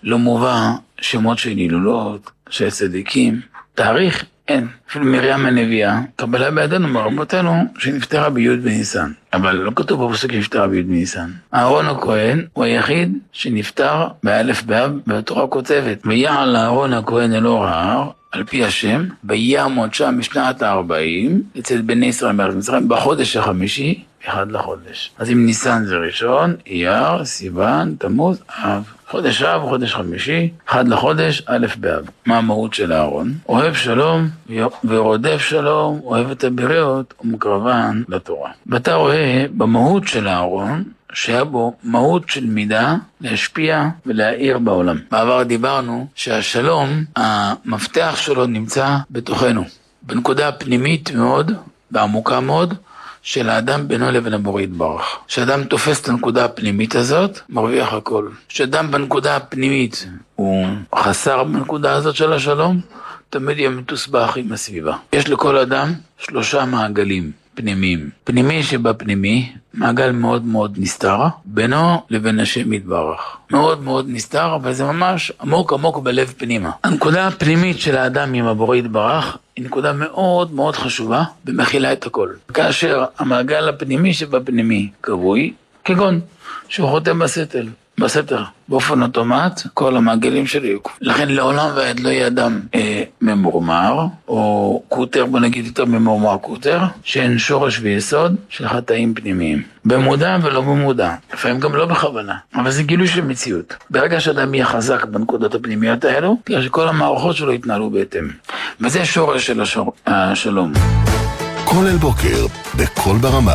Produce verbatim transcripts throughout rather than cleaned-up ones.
לא מובא שמות של הילולות, של צדיקים, תאריך אין. אפילו מרים הנביאה, קבלה בידינו מרבותינו שנפטרה בי' בניסן. אבל לא כתוב בפסוק שנפטרה בי' בניסן. אהרון הכהן הוא היחיד שנפטר באלף באב, והתורה כותבת, ויעל אהרון הכהן אל אור ההר, על פי השם, ויעמוד שם משנת הארבעים, אצל בני ישראל מארץ מצרים, בחודש החמישי, אחד לחודש. אז אם ניסן זה ראשון, אייר, סיוון, תמוז, אב. חודש אב, חודש חמישי, אחד לחודש, א' באב. מה המהות של אהרון? אוהב שלום ורודף שלום, אוהב את הבריות ומקרבן לתורה. ואתה רואה במהות של אהרון, שהיה בו מהות של מידה להשפיע ולהאיר בעולם. בעבר דיברנו שהשלום, המפתח שלו נמצא בתוכנו, בנקודה הפנימית מאוד ועמוקה מאוד, של האדם בינו לבין הבורא יתברך. כשאדם תופס את הנקודה הפנימית הזאת, מרוויח הכל. כשאדם בנקודה הפנימית הוא חסר בנקודה הזאת של השלום, תמיד יהיה מתוסבך עם הסביבה. יש לכל אדם שלושה מעגלים פנימיים. פנימי שבפנימי, מעגל מאוד מאוד נסתר, בינו לבין השם יתברך. מאוד מאוד נסתר, אבל זה ממש עמוק עמוק בלב פנימה. הנקודה הפנימית של האדם עם הבורא יתברך, היא נקודה מאוד מאוד חשובה, ומכילה את הכל. כאשר המעגל הפנימי שבפנימי קבוי, כגון שהוא חותם בסתר, בסתר, באופן אוטומט, כל המעגלים שלי יוקפו. לכן לעולם ועד לא יהיה אדם אה, ממורמר, או קוטר, בוא נגיד יותר ממורמר קוטר, שאין שורש ויסוד של חטאים פנימיים. במודע ולא במודע, לפעמים גם לא בכוונה, אבל זה גילוי של מציאות. ברגע שאדם יהיה חזק בנקודות הפנימיות האלו, תראה שכל המערכות שלו יתנהלו בהתאם. וזה שורש של השור... השלום. כל אל בוקר, בכל ברמה.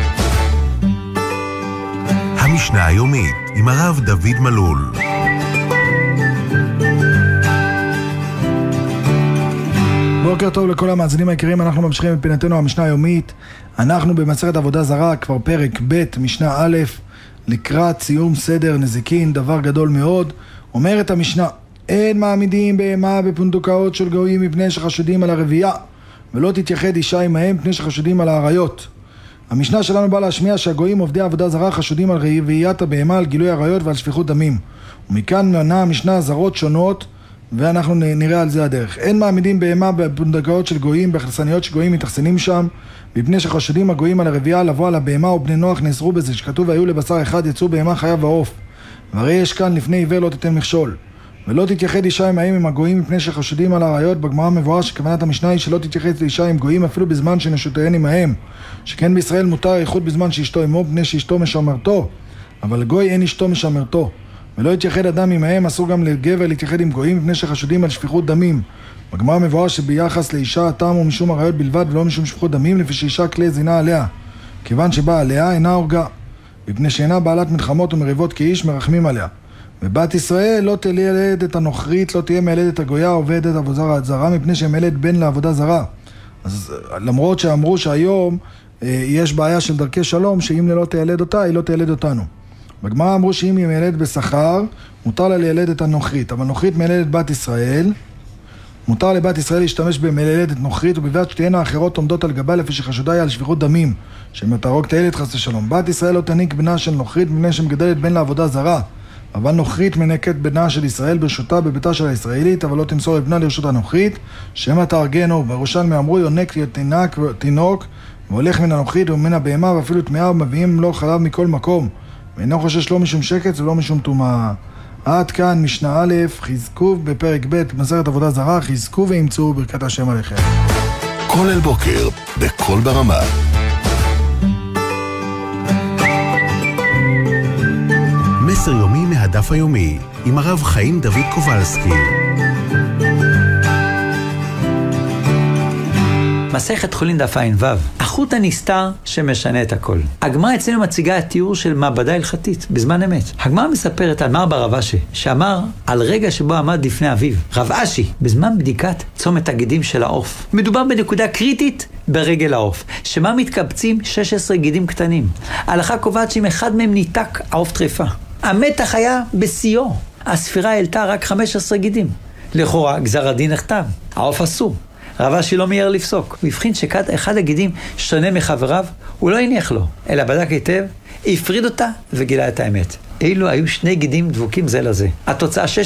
המשנה היומית עם הרב דוד מלול. בוקר טוב לכל המאזינים היקרים, אנחנו ממשיכים בפינתנו המשנה היומית. אנחנו במסכת עבודה זרה, כבר פרק ב' משנה א', לקראת סיום סדר נזיקין, דבר גדול מאוד. אומרת המשנה, אין מעמידים בהמה בפונדקאות של גויים מפני שחשודים על הרבייה, ולא תתייחד אישה עמהם מפני שחשודים על העריות. המשנה שלנו באה להשמיע שהגויים עובדי עבודה זרה חשודים על רביית הבהמה, על גילוי עריות ועל שפיכות דמים. ומכאן מנה המשנה זרות שונות, ואנחנו נראה על זה הדרך. אין מעמידים בהמה בפונדקאות של גויים, באכסניות שגויים מתאכסנים שם, מפני שחשודים הגויים על הרבייה לבוא על הבהמה, ובני נוח נאסרו בזה, שכתוב והיו לבשר אחד יצאו בהמה חיה ועוף. והרי יש כאן לפני עיוור לא תיתן מכשול. ולא תתייחד אישה עמהם עם הגויים מפני שחשודים על העריות. בגמרא מבואר שכוונת המשנה היא שלא תתייחד אישה עם גויים אפילו בזמן שנשותיהן עמהם, שכן בישראל מותר איחוד בזמן שאשתו עמו פני שאשתו משמרתו, אבל גוי אין אשתו משמרתו. ולא יתייחד אדם עמהם, אסור גם לגבר להתייחד עם גויים מפני שחשודים על שפיכות דמים. בגמרא מבואר שביחס לאישה הטעם הוא משום עריות בלבד ולא משום שפיכות דמים, לפי שאישה כלי זינה עליה, כיוון שבאה עליה אינה הורגה, מפני שאינה בעלת מלחמות ומריבות כאיש מרחמים עליה. ובת ישראל לא תלד את הנוכרית, לא תהיה מילדת הגויה עובדת עבודה זרה, מפני שמילד בן לעבודה זרה. אז למרות שאמרו שהיום אה, יש בעיה של דרכי שלום, שאם לא תילד אותה, היא לא תילד אותנו. בגמרא אמרו שאם היא מילדת בשכר, מותר לה לילד את הנוכרית, אבל נוכרית מילדת בת ישראל, מותר לבת ישראל להשתמש במילדת נוכרית, ובלבד שתהיינה האחרות עומדות על גבה, לפי שחשודה היא על שפיכות דמים, שמתהרוג את הילד חס ושלום. בת ישראל לא תניק בנה של נוכרית, מפני שמגדלת בן לעבודה זרה. אבל נוכרית מנקת בנה של ישראל ברשותה בביתה של הישראלית, אבל לא תמסור את בנה לרשות הנוכרית, שמה תארגנו. בירושלמי אמרו יונק תינק תינוק, והולך מן הנוכרית ומן הבהמה, ואפילו טמאה, ומביאים לו חלב מכל מקום. ואינו חושש לא משום שקץ ולא משום טומאה. עד כאן משנה א', חזקו בפרק ב' מסכת עבודה זרה, חזקו ואמצו ברכת השם עליכם. כל אל בוקר, בכל ברמה. מסר יומי מהדף היומי, עם הרב חיים דוד קובלסקי. מסכת חולין דף עין וו, החוט הנסתר שמשנה את הכל. הגמרא אצלנו מציגה התיאור של מעבדה הלכתית בזמן אמת. הגמרא מספרת על מר בר רב אשי, שאמר על רגע שבו עמד לפני אביו. רב אשי, בזמן בדיקת צומת הגידים של העוף. מדובר בנקודה קריטית ברגל העוף, שמה מתקבצים שש עשרה גידים קטנים. ההלכה קובעת שאם אחד מהם ניתק, העוף טרפה. המתח היה בשיאו. הספירה העלתה רק חמש עשרה גידים. לכאורה גזר הדין נכתב, העוף אסור. רב אשי לא מיהר לפסוק. הוא הבחין שאחד הגידים שונה מחבריו, הוא לא הניח לו, אלא בדק היטב, הפריד אותה וגילה את האמת. אילו היו שני גידים דבוקים זה לזה. התוצאה שש